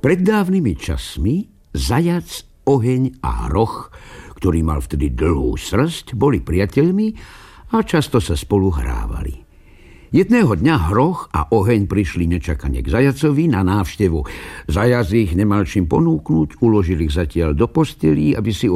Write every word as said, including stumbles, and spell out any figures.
Pred dávnymi časmi zajac, oheň a hroch, ktorý mal vtedy dlhú srsť, boli priateľmi a často sa spolu hrávali. Jedného dňa hroch a oheň prišli nečakane k zajacovi na návštevu. Zajac ich nemal čím ponúknuť, uložil ich zatiaľ do postelí, aby si